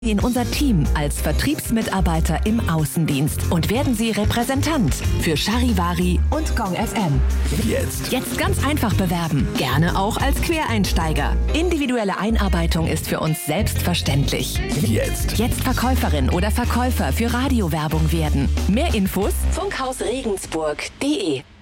in unser Team als Vertriebsmitarbeiter im Außendienst und werden Sie Repräsentant für Charivari und Gong FM. Jetzt ganz einfach bewerben, gerne auch als Quereinsteiger. Individuelle Einarbeitung ist für uns selbstverständlich. Jetzt Verkäuferin oder Verkäufer für Radiowerbung werden. Mehr Infos funkhausregensburg.de